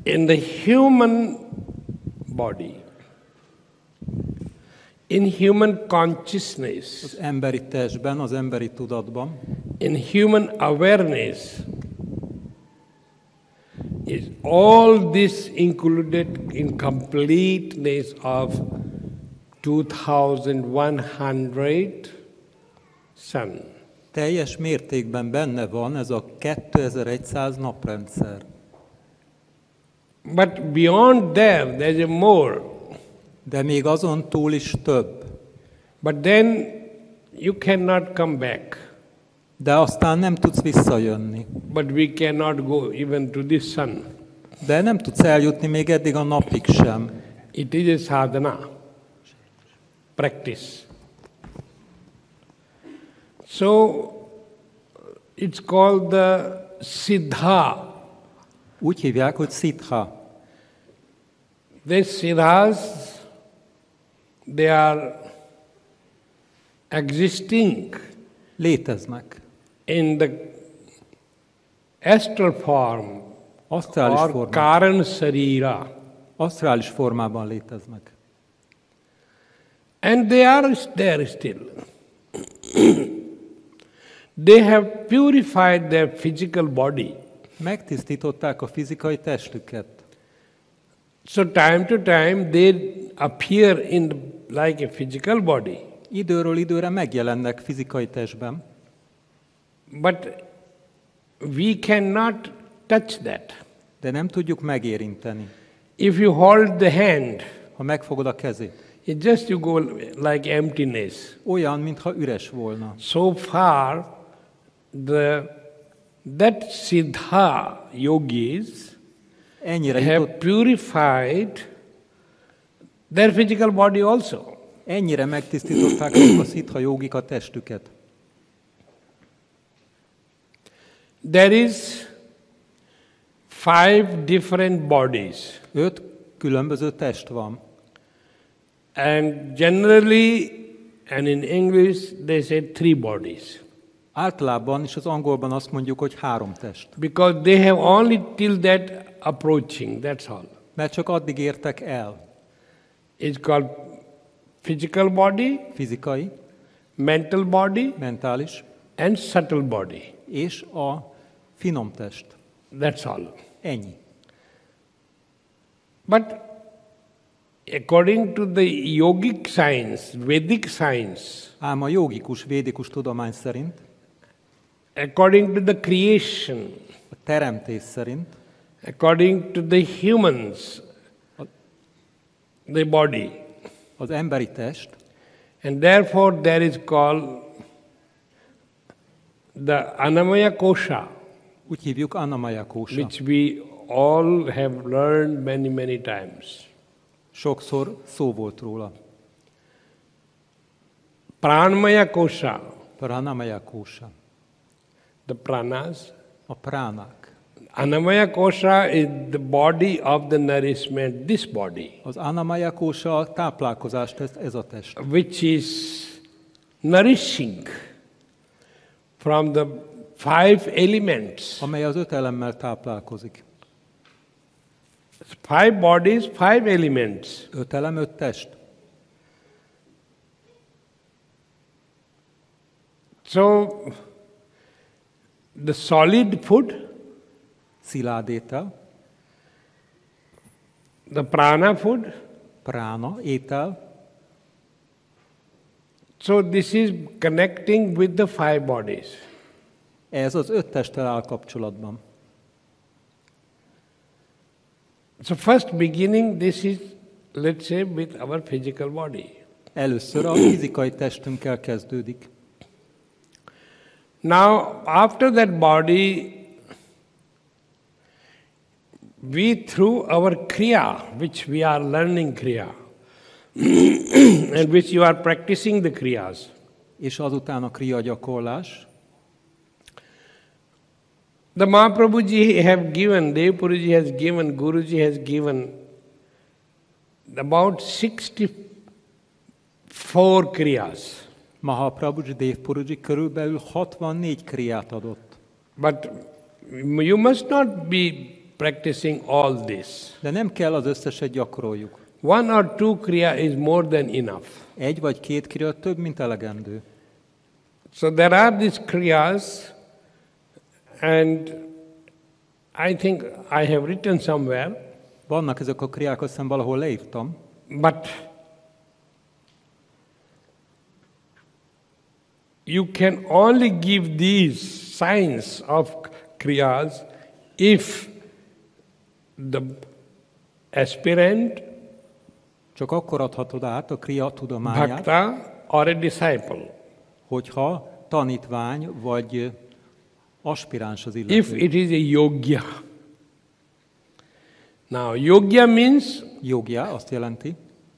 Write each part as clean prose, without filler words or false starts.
In the human body, in human consciousness, Az emberi testben, az emberi tudatban, in human awareness, is all this included in completeness of 2100 sun. teljes mértékben benne van ez a 2100 naprendszer. But beyond there, there's a more. De még azon túl is több. But then you cannot come back. De aztán nem tudsz visszajönni. But we cannot go even to the sun. De nem tudsz eljutni még eddig a napig sem. It is a sadhana, practice. So it's called the siddha. Úgy hívják, hogy siddha. These siddhas, they are existing Léteznek. in the astral form Asztrális or formában. karan sarira. Asztrális formában léteznek. And they are there still. They have purified their physical body. Megtisztították a fizikai testüket. So time to time they appear in like a physical body. Időről időre megjelennek fizikai testben, But we cannot touch that. de nem tudjuk megérinteni. If you hold the hand, Ha megfogod a kezét, it just you go like emptiness. olyan, mintha üres volna. So far, that siddha yogis Ennyire have jutott, purified their physical body also. ennyire megtisztították azok a sziddha jógik a testüket. There is 5 different bodies. 5 különböző test van. And generally, and in English, they say 3 bodies. Általában és az angolban azt mondjuk, hogy 3 test. Because they have only till that approaching, that's all. Mert csak addig értek el. It's called physical body, Fizikai, mental body, mentális and subtle body. és a finom test. That's all. Ennyi. But according to the yogic science, Vedic science, Ám a jogikus, védikus tudomány szerint, according to the creation, a teremtés szerint, according to the humans, the body, az emberi test, and therefore there is called the Annamaya Kosha, úgy hívjuk Annamaya Kósa. which we all have learned many, many times. Sokszor szó volt róla. Pranamaya Kosha, Pranamaya Kósa. the pranas. A pránák. Annamaya Kosha is the body of the nourishment, this body, Az Annamaya Kósa a táplálkozást tesz, ez a test, which is nourishing from the 5 elements. amely az 5 elemmel táplálkozik. 5 bodies, 5 elements. 5 elem, 5 test. So, the solid food, Szilárd étel, the prana food, prána, étel, so this is connecting with the 5 bodies. ez az 5 testtel áll kapcsolatban. So first beginning, this is, let's say, with our physical body. Először a fizikai testünkkel kezdődik. Now, after that body, we through our kriya, which we are learning kriya, and which you are practicing the kriyas, És azután a kriya gyakorlás. the Mahaprabhuji have given, Dev Puruji has given, Guruji has given about 64 kriyas. Mahaprabhuji, Dev Puruji körülbelül 64 kriát adott. But you must not be practicing all this. De nem kell az összeset gyakoroljuk. One or two kriya is more than enough. Egy vagy két kriya több, mint elegendő. So there are these kriyas, and I think I have written somewhere, Vannak ezek a kriák, azt hiszem valahol leírtam, but you can only give these signs of kriyas if the aspirant, csak akkor adhatod át a kriya tudományát, bhakta, or a disciple. hogyha tanítvány vagy aspiráns az illető. If it is a yogya. Now, yogya means Jogja azt jelenti,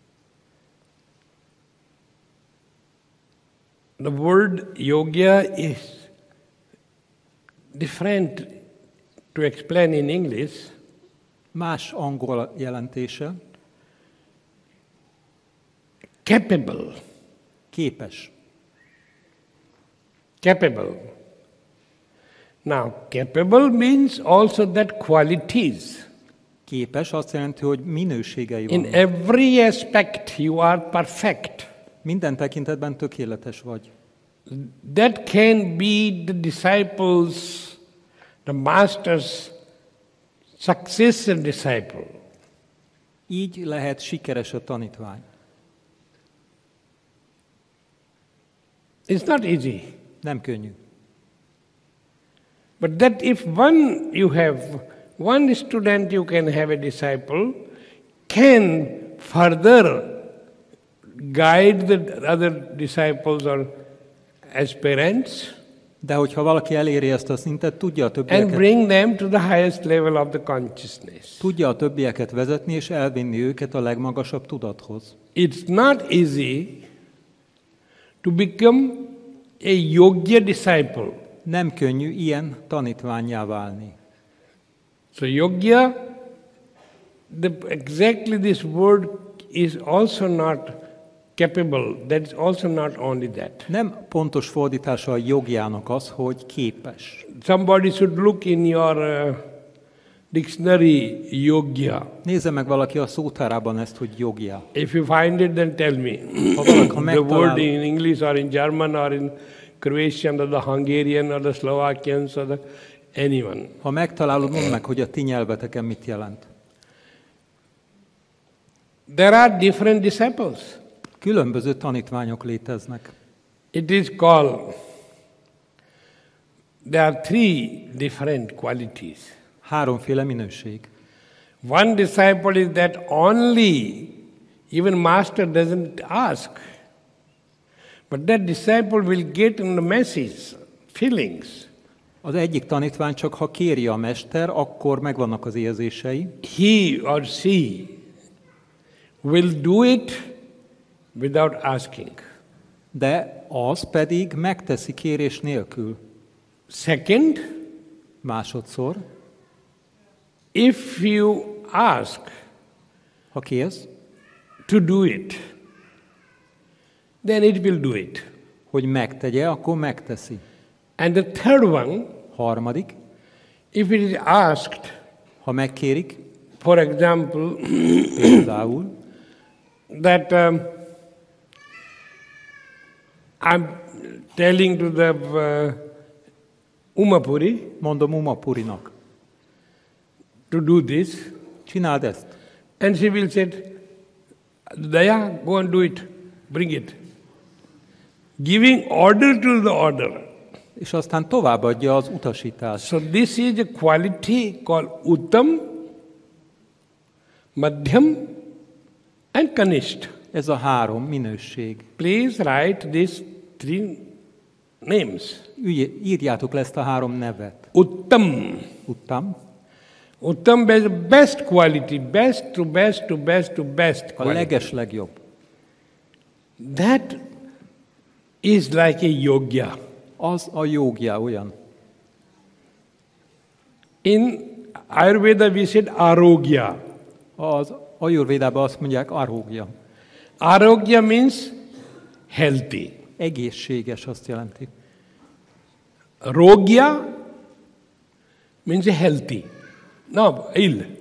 the word yogya is different to explain in English. más angol jelentése, Capable. képes. Capable. Now, capable means also that qualities. Képes azt jelenti, hogy minőségei In vannak. every aspect you are perfect. Minden tekintetben tökéletes vagy. That can be the disciples, the master's successor disciple. Így lehet sikeres a tanítvány. It's not easy. Nem könnyű. But that if you have one student, you can have a disciple, can further guide the other disciples or aspirants De hogyha valaki eléri ezt a szintet, tudja a and többieket, bring them to the highest level of the consciousness. tudja a többieket vezetni és elvinni őket a legmagasabb tudathoz. It's not easy to become a yogya disciple. Nem könnyű ilyen tanítvánnyá válni. So yogya, exactly this word is also not capable. That is also not only that. Nem pontos fordítása a jogjának az, hogy képes. Somebody should look in your dictionary yogya. Nézze meg valaki a szótárában ezt, hogy jogja. If you find it, then tell me. Ha valaki The megtalál, word in English or in German or in Croatian or the Hungarian or the Slovakians or anyone. ha megtalálod, mondd meg, hogy a ti nyelveteken mit jelent. There are different disciples. Különböző tanítványok léteznek. It is called, there are three different qualities. Háromféle minőség. One disciple is that only, even master doesn't ask, but that disciple will get in the message, feelings. Az egyik tanítvány csak ha kéri a mester, akkor megvannak az érzései. He or she will do it without asking. De az pedig megteszi kérés nélkül. Second, Másodszor, if you ask ha kérsz, to do it, then it will do it. hogy megtegye, akkor megteszi. And the third one, Harmadik, if it is asked, ha megkérik, for example, például, that I'm telling to the Umapuri mondom Umapurinak, to do this, csináld ezt. and she will say, Daya, go and do it, bring it. Giving order to the order. És aztán továbbadja az utasítást. So this is a quality called Uttam, Madhyam, and Kanisht. Ez a három minőség. Please write these three names. Írjátok le ezt a három nevet. Uttam. Uttam, Uttam is the best quality, best to best to best to best a quality. legeslegjobb. That is like a yogya. Az a jógja olyan. In Ayurveda we said arogya. Az Ajurvédában azt mondják arógja. Arogya means healthy. Egészséges azt jelenti. Rogya means healthy. No, ill.